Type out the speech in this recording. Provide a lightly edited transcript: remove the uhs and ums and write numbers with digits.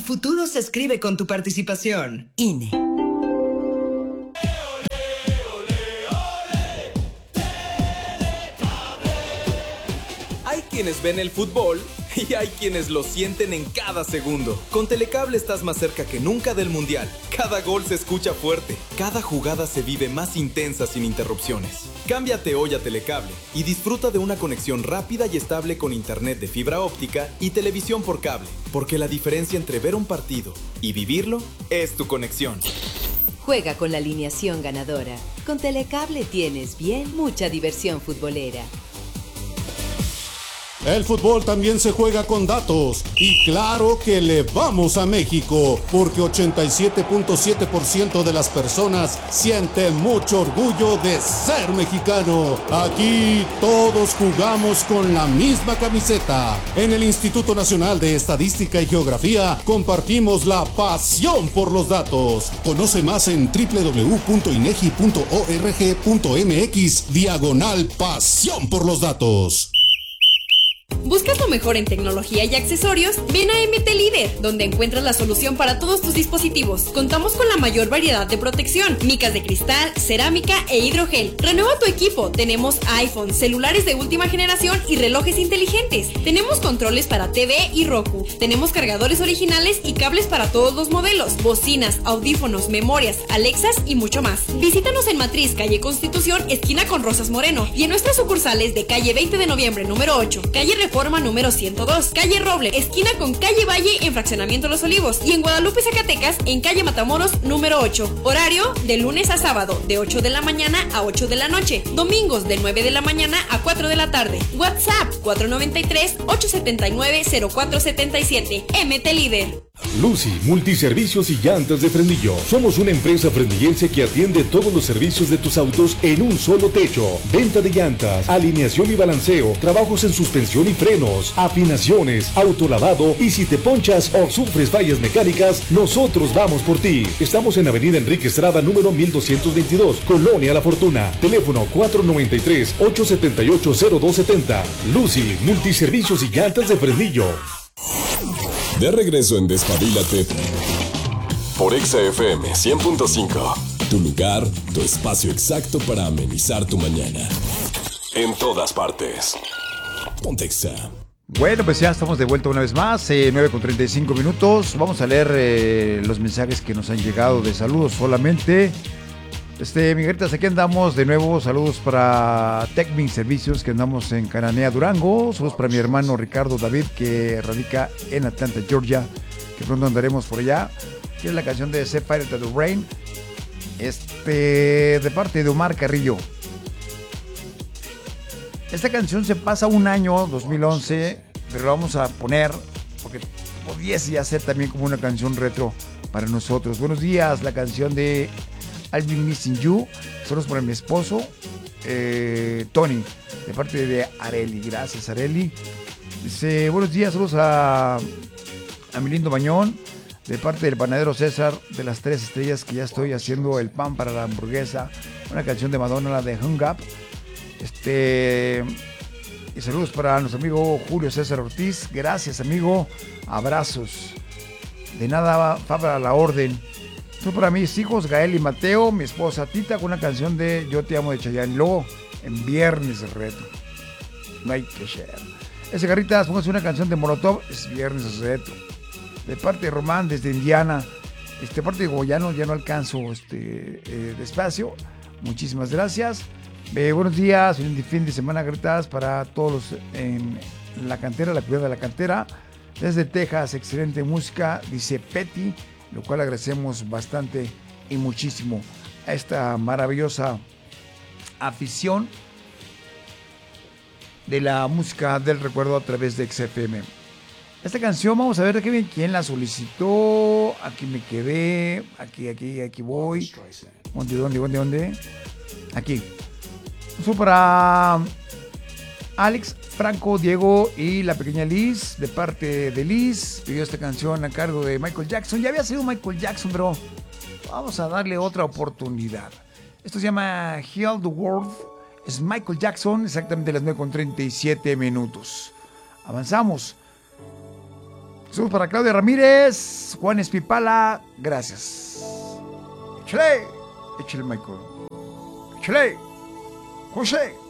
futuro se escribe con tu participación. INE. Hay quienes ven el fútbol y hay quienes lo sienten en cada segundo. Con Telecable estás más cerca que nunca del Mundial. Cada gol se escucha fuerte, cada jugada se vive más intensa sin interrupciones. Cámbiate hoy a Telecable y disfruta de una conexión rápida y estable con internet de fibra óptica y televisión por cable, porque la diferencia entre ver un partido y vivirlo es tu conexión. Juega con la alineación ganadora. Con Telecable tienes bien mucha diversión futbolera. El fútbol también se juega con datos y claro que le vamos a México porque 87.7% de las personas sienten mucho orgullo de ser mexicano. Aquí todos jugamos con la misma camiseta. En el Instituto Nacional de Estadística y Geografía compartimos la pasión por los datos. Conoce más en www.inegi.org.mx/pasión por los datos. ¿Buscas lo mejor en tecnología y accesorios? Ven a MT Líder, donde encuentras la solución para todos tus dispositivos. Contamos con la mayor variedad de protección, micas de cristal, cerámica e hidrogel. Renueva tu equipo. Tenemos iPhone, celulares de última generación y relojes inteligentes. Tenemos controles para TV y Roku. Tenemos cargadores originales y cables para todos los modelos, bocinas, audífonos, memorias, Alexas y mucho más. Visítanos en Matriz, calle Constitución, esquina con Rosas Moreno, y en nuestras sucursales de calle 20 de noviembre número 8, calle Reforma número 102, calle Roble, esquina con calle Valle en Fraccionamiento Los Olivos, y en Guadalupe, Zacatecas, en calle Matamoros número 8. Horario de lunes a sábado, de 8 de la mañana a 8 de la noche. Domingos de 9 de la mañana a 4 de la tarde. WhatsApp 493-879-0477. MT Líder. Lucy, multiservicios y llantas de Frenillo. Somos una empresa frenillense que atiende todos los servicios de tus autos en un solo techo. Venta de llantas, alineación y balanceo, trabajos en suspensión y frenos, afinaciones, autolavado, y si te ponchas o sufres fallas mecánicas, nosotros vamos por ti. Estamos en Avenida Enrique Estrada número 1222, Colonia La Fortuna. Teléfono 493-878-0270. Lucy, multiservicios y llantas de Frenillo. De regreso en Despabilate por Exa FM 100.5. Tu lugar, tu espacio exacto para amenizar tu mañana. En todas partes. Ponte Exa. Bueno, pues ya estamos de vuelta una vez más, 9:35. Vamos a leer los mensajes que nos han llegado de saludos solamente. Miguelitas, aquí andamos de nuevo. Saludos para Techmin Servicios, que andamos en Cananea, Durango. Saludos para mi hermano Ricardo David, que radica en Atlanta, Georgia, que pronto andaremos por allá. Quiero la canción de Set Fire to the Rain, de parte de Omar Carrillo. Esta canción se pasa un año, 2011, pero la vamos a poner porque pudiese ya ser también como una canción retro para nosotros. Buenos días, la canción de I'll Be Missing You. Saludos para mi esposo, Tony, de parte de Areli. Gracias, Areli. Dice, buenos días, saludos a mi lindo Bañón, de parte del panadero César de las 3 estrellas, que ya estoy haciendo el pan para la hamburguesa. Una canción de Madonna, la de Hung Up. Y saludos para nuestro amigo Julio César Ortiz. Gracias, amigo. Abrazos. De nada, para la orden. Esto para mis hijos, Gael y Mateo, mi esposa Tita, con una canción de Yo Te Amo de Chayanne. Luego, en Viernes de Reto. No hay que share. Ese Garritas, póngase una canción de Molotov, es Viernes de Reto. De parte de Román, desde Indiana. Parte de Goyano, ya no alcanzo despacio. Muchísimas gracias. Buenos días, un fin de semana, Garritas, para todos los en la cantera, la cuidad de la cantera. Desde Texas, excelente música, dice Petty, lo cual agradecemos bastante y muchísimo a esta maravillosa afición de la música del recuerdo a través de XFM. Esta canción, vamos a ver quién la solicitó. Aquí me quedé, aquí voy. ¿Dónde? Aquí. Eso para Alex, Franco, Diego y la pequeña Liz, de parte de Liz. Pidió esta canción a cargo de Michael Jackson. Ya había sido Michael Jackson, pero vamos a darle otra oportunidad. Esto se llama Heal the World. Es Michael Jackson, exactamente las 9:37. Avanzamos. Saludos para Claudia Ramírez, Juan Espipala, gracias. Échale, Michael. Échale, José.